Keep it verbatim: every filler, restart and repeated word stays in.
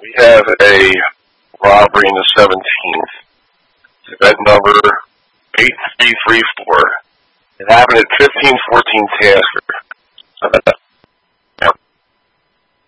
We have a robbery in the seventeenth. Event number eight three three four. It happened at fifteen fourteen Tasker.